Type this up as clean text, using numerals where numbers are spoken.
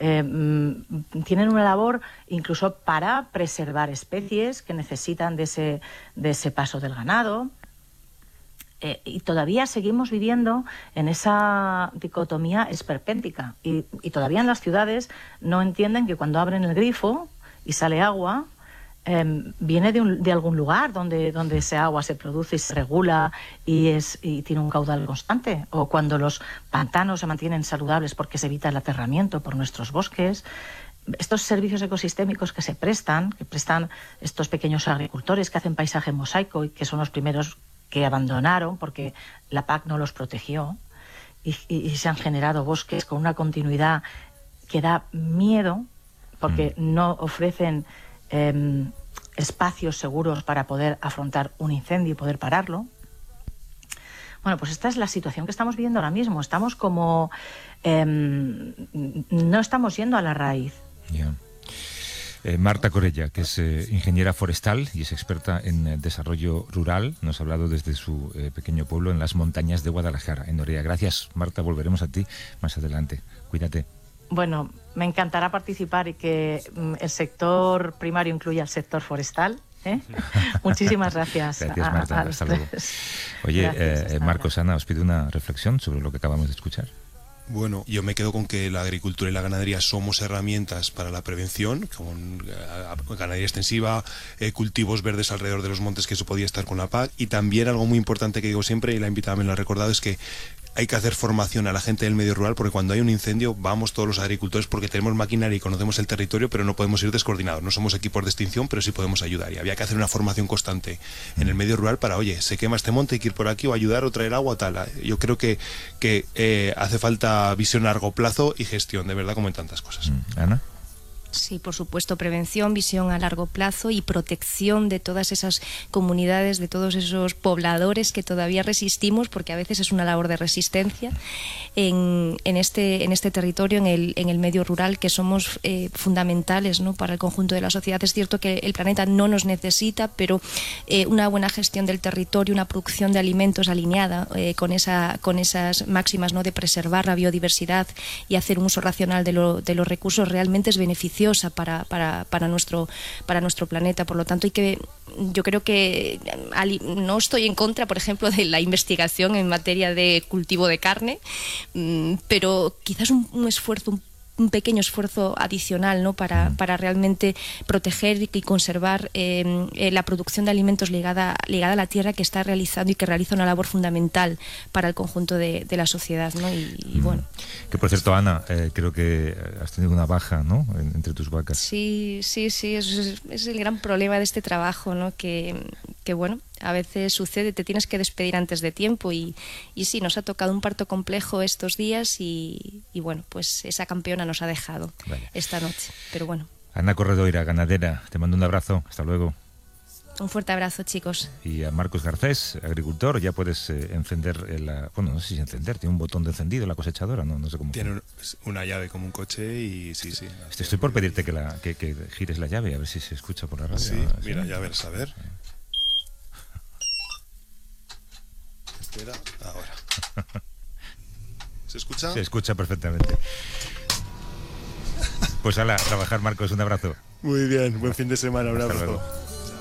tienen una labor incluso para preservar especies que necesitan de ese paso del ganado. Y todavía seguimos viviendo en esa dicotomía esperpéntica. Y todavía en las ciudades no entienden que cuando abren el grifo y sale agua, viene de algún lugar donde ese agua se produce y se regula y tiene un caudal constante. O cuando los pantanos se mantienen saludables porque se evita el aterramiento por nuestros bosques. Estos servicios ecosistémicos que prestan estos pequeños agricultores que hacen paisaje mosaico y que son los primeros que abandonaron porque la PAC no los protegió y se han generado bosques con una continuidad que da miedo porque no ofrecen espacios seguros para poder afrontar un incendio y poder pararlo. Bueno, pues esta es la situación que estamos viviendo ahora mismo. Estamos como... no estamos yendo a la raíz. Yeah. Marta Corella, que es ingeniera forestal y es experta en desarrollo rural, nos ha hablado desde su pequeño pueblo en las montañas de Guadalajara, en Oria. Gracias, Marta, volveremos a ti más adelante. Cuídate. Bueno, me encantará participar y que el sector primario incluya el sector forestal. Muchísimas gracias. Gracias, Marta. Hasta luego. Oye, Marcos, Ana, os pido una reflexión sobre lo que acabamos de escuchar. Bueno, yo me quedo con que la agricultura y la ganadería somos herramientas para la prevención, con ganadería extensiva, cultivos verdes alrededor de los montes, que eso podía estar con la PAC, y también algo muy importante que digo siempre, y la invitada me lo ha recordado, es que hay que hacer formación a la gente del medio rural, porque cuando hay un incendio vamos todos los agricultores porque tenemos maquinaria y conocemos el territorio, pero no podemos ir descoordinados. No somos equipos de extinción, pero sí podemos ayudar. Y había que hacer una formación constante en el medio rural para, oye, se quema este monte, hay que ir por aquí o ayudar o traer agua o tal. Yo creo que hace falta visión a largo plazo y gestión, de verdad, como en tantas cosas. Ana. Sí, por supuesto, prevención, visión a largo plazo y protección de todas esas comunidades, de todos esos pobladores que todavía resistimos, porque a veces es una labor de resistencia en este territorio, en el medio rural, que somos fundamentales, ¿no?, para el conjunto de la sociedad. Es cierto que el planeta no nos necesita, pero una buena gestión del territorio, una producción de alimentos alineada con esas máximas, ¿no?, de preservar la biodiversidad y hacer un uso racional de los recursos realmente es beneficioso para nuestro planeta. Por lo tanto, yo creo que no estoy en contra, por ejemplo, de la investigación en materia de cultivo de carne, pero quizás un pequeño esfuerzo adicional, ¿no?, para realmente proteger y conservar la producción de alimentos ligada a la tierra, que está realizando y que realiza una labor fundamental para el conjunto de la sociedad, ¿no? Y bueno. Que por cierto, Ana, creo que has tenido una baja, ¿no?, entre tus vacas. Sí, es el gran problema de este trabajo, ¿no?, que bueno, a veces sucede, te tienes que despedir antes de tiempo y sí, nos ha tocado un parto complejo estos días y bueno, pues esa campeona nos ha dejado esta noche, pero bueno. Ana Corredoira, ganadera, te mando un abrazo, hasta luego. Un fuerte abrazo, chicos. Y a Marcos Garcés, agricultor, ya puedes encender bueno, no sé si encender, tiene un botón de encendido la cosechadora, no sé cómo. Tiene una llave como un coche y sí. Estoy por pedirte que gires la llave, a ver si se escucha por la radio. Sí, mira, ya verás, a ver. Espera, ahora. ¿Se escucha? Se escucha perfectamente. Pues a trabajar, Marcos, un abrazo. Muy bien, buen fin de semana, un abrazo.